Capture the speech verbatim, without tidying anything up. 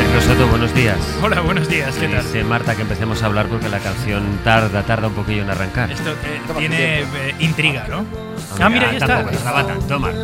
Alejandro Soto, buenos días. Hola, buenos días, ¿qué tal? Dice Marta que empecemos a hablar porque la canción tarda, tarda un poquillo en arrancar. Esto eh, tiene eh, intriga, ¿no? Hombre, Ah, mira, ya está. tampoco estaba tanto, Marta.